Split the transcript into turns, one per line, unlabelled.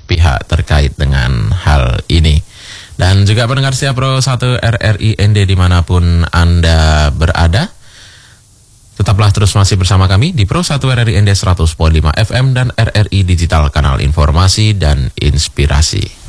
pihak terkait dengan hal ini. Dan juga pendengar setia Pro 1 RRI ND dimanapun Anda berada, tetaplah terus masih bersama kami di Pro 1 RRI ND 100.5 FM dan RRI Digital Kanal Informasi dan Inspirasi.